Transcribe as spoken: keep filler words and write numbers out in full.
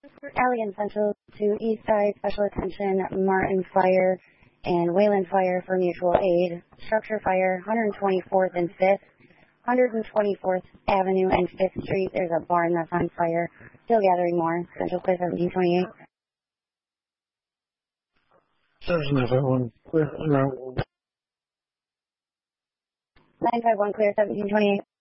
Alley and Central to East Side, special attention, Martin Fire and Wayland Fire for mutual aid. Structure fire, one twenty-fourth and fifth, one twenty-fourth Avenue and fifth Street. There's a barn that's on fire. Still gathering more. Central Clear seventeen twenty-eight. There's another one. Clear. No. nine five one Clear seventeen twenty-eight.